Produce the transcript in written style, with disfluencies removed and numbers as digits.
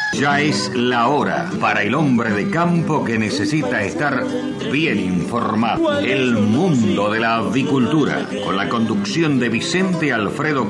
Ya es la hora para el hombre de campo que necesita estar bien informado. El mundo de la avicultura, con la conducción de Vicente Alfredo